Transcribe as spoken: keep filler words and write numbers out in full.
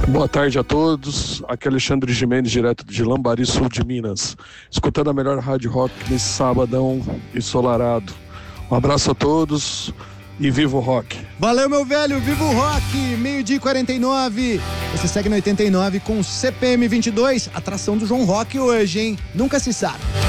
Boa tarde a todos, aqui é Alexandre Gimenez, direto de Lambari, sul de Minas, escutando a melhor rádio rock nesse sabadão ensolarado. Um abraço a todos e viva o rock. Valeu, meu velho, viva o rock, meio-dia e quarenta e nove. Você segue no oitenta e nove com C P M vinte e dois, atração do João Rock hoje, hein? Nunca se sabe.